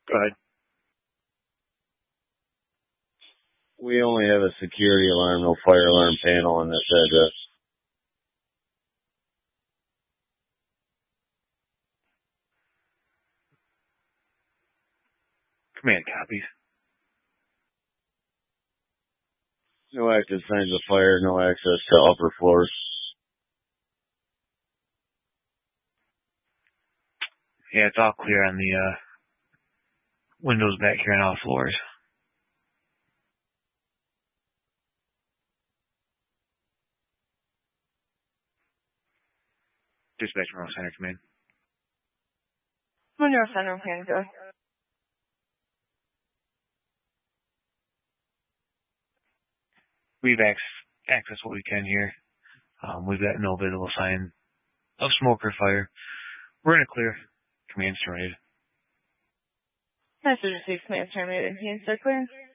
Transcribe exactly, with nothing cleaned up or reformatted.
Go ahead. We only have a security alarm, no fire alarm panel on this address. Command copies. No active signs of fire, no access to upper floors. Yeah, it's all clear on the uh, windows back here on all floors. Dispatch Monroe Center, Command. Monroe Center, Command, go. We've ac- accessed what we can here. Um, we've got no visible sign of smoke or fire. We're in a clear. Command's terminated. Message received, command terminated. Command, so clear.